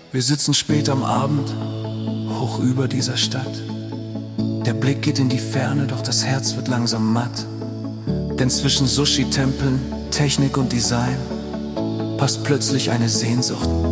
Wir sitzen spät am Abend, hoch über dieser Stadt. Der Blick geht in die Ferne, doch das Herz wird langsam matt. Denn zwischen Sushi-Tempeln, Technik und Design passt plötzlich eine Sehnsucht.